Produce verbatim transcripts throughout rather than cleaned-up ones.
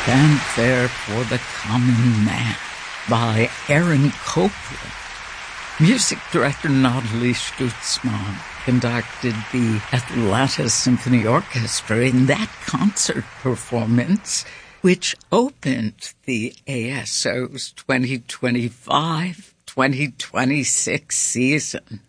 Fanfare for the Common Man by Aaron Copland. Music director Nathalie Stutzman conducted the Atlanta Symphony Orchestra in that concert performance, which opened the A S O's twenty twenty-five twenty twenty-six season.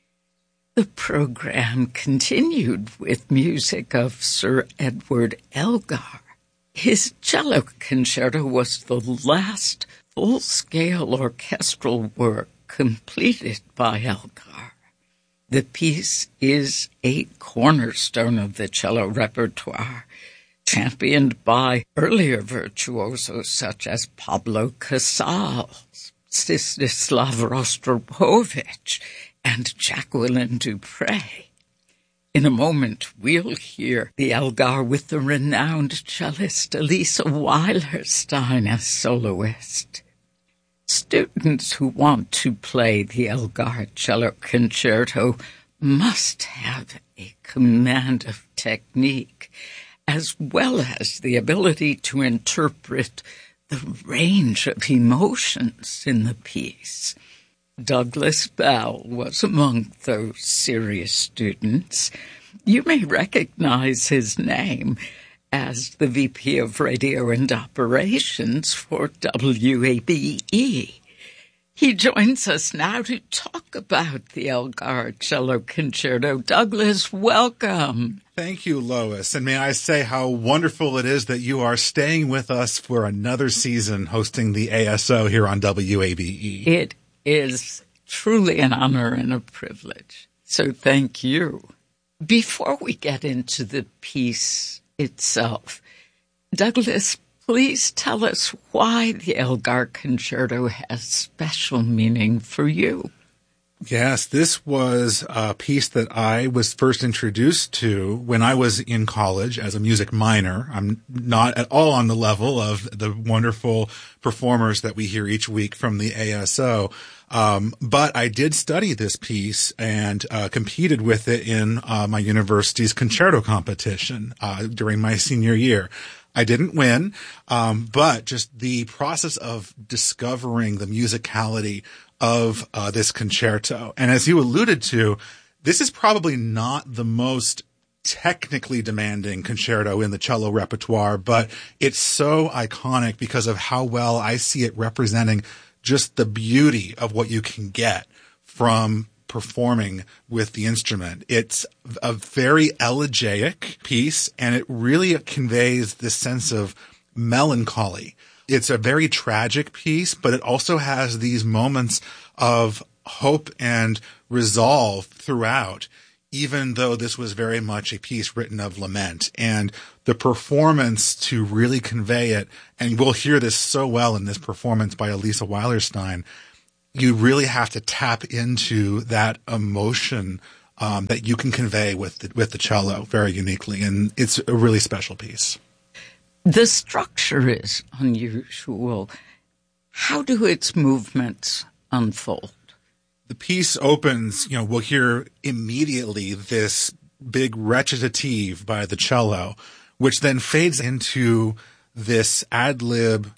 The program continued with music of Sir Edward Elgar. His cello concerto was the last full-scale orchestral work completed by Elgar. The piece is a cornerstone of the cello repertoire, championed by earlier virtuosos such as Pablo Casals, Stislav Rostropovich, and Jacqueline Dupre. In a moment, we'll hear the Elgar with the renowned cellist Elisa Weilerstein as soloist. Students who want to play the Elgar cello concerto must have a command of technique, as well as the ability to interpret the range of emotions in the piece. Douglas Bell was among those serious students. You may recognize his name as the V P of Radio and Operations for W A B E. He joins us now to talk about the Elgar Cello Concerto. Douglas, welcome. Thank you, Lois. And may I say how wonderful it is that you are staying with us for another season hosting the A S O here on W A B E. It is truly an honor and a privilege. So thank you. Before we get into the piece itself, Douglas, please tell us why the Elgar Concerto has special meaning for you. Yes, this was a piece that I was first introduced to when I was in college as a music minor. I'm not at all on the level of the wonderful performers that we hear each week from the A S O. Um, but I did study this piece and uh, competed with it in uh, my university's concerto competition uh, during my senior year. I didn't win, um, but just the process of discovering the musicality of uh, this concerto. And as you alluded to, this is probably not the most technically demanding concerto in the cello repertoire, but it's so iconic because of how well I see it representing just the beauty of what you can get from performing with the instrument. It's a very elegiac piece, and it really conveys this sense of melancholy. It's a very tragic piece, but it also has these moments of hope and resolve throughout, even though this was very much a piece written of lament. And the performance to really convey it, and we'll hear this so well in this performance by Elisa Weilerstein, you really have to tap into that emotion um, that you can convey with the, with the cello very uniquely. And it's a really special piece. The structure is unusual. How do its movements unfold? The piece opens, you know, we'll hear immediately this big recitative by the cello, which then fades into this ad-lib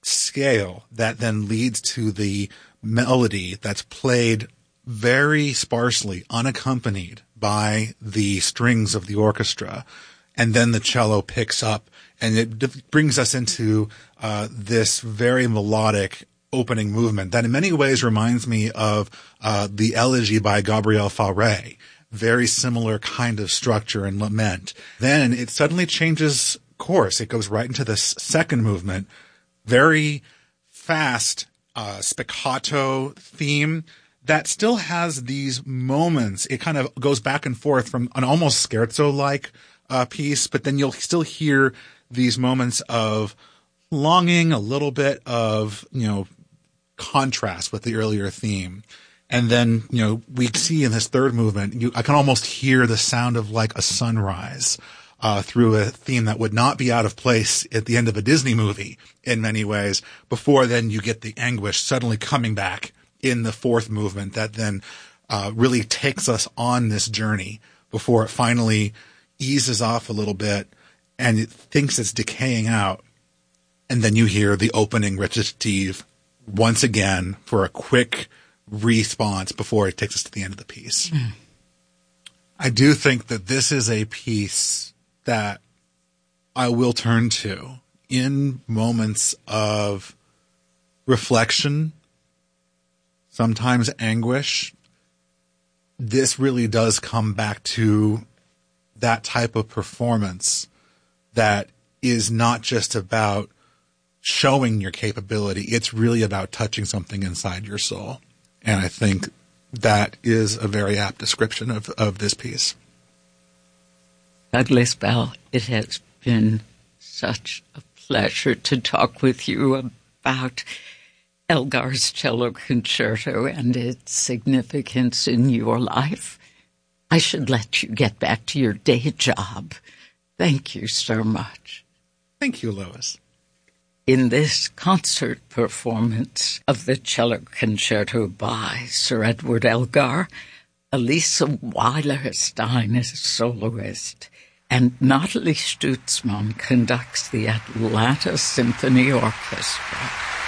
scale that then leads to the melody that's played very sparsely, unaccompanied by the strings of the orchestra. And then the cello picks up, and it d- brings us into uh, this very melodic opening movement that in many ways reminds me of uh, the Elegy by Gabriel Fauré. Very similar kind of structure and lament. Then it suddenly changes course. It goes right into this second movement, very fast uh, spiccato theme that still has these moments. It kind of goes back and forth from an almost scherzo-like uh, piece, but then you'll still hear these moments of longing, a little bit of, you know, contrast with the earlier theme. And then, you know, we see in this third movement, you, I can almost hear the sound of like a sunrise uh, through a theme that would not be out of place at the end of a Disney movie in many ways. Before then, you get the anguish suddenly coming back in the fourth movement that then uh, really takes us on this journey before it finally eases off a little bit and it thinks it's decaying out. And then you hear the opening recitative once again for a quick response before it takes us to the end of the piece. Mm. I do think that this is a piece that I will turn to in moments of reflection, sometimes anguish. This really does come back to that type of performance that is not just about showing your capability. It's really about touching something inside your soul. And I think that is a very apt description of, of this piece. Douglas Bell, it has been such a pleasure to talk with you about Elgar's Cello Concerto and its significance in your life. I should let you get back to your day job. Thank you so much. Thank you, Lois. In this concert performance of the Cello Concerto by Sir Edward Elgar, Elisa Weiler-Stein is a soloist, and Nathalie Stutzmann conducts the Atlanta Symphony Orchestra.